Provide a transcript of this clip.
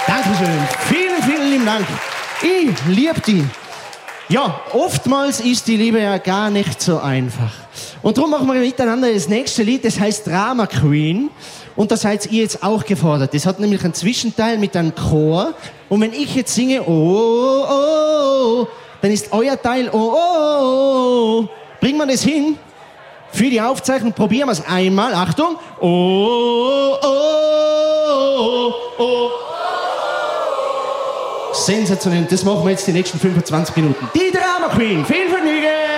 Dankeschön. Vielen, vielen lieben Dank. Ich liebe die. Ja, oftmals ist die Liebe ja gar nicht so einfach. Und darum machen wir miteinander das nächste Lied, das heißt Drama Queen. Und da seid ihr jetzt auch gefordert. Das hat nämlich einen Zwischenteil mit einem Chor. Und wenn ich jetzt singe, oh, oh, oh, dann ist euer Teil, oh, oh, oh. Bringen wir das hin? Für die Aufzeichnung probieren wir es einmal. Achtung. Oh, oh, oh, oh. Sensationell. Das machen wir jetzt die nächsten 25 Minuten. Die Drama Queen. Viel Vergnügen!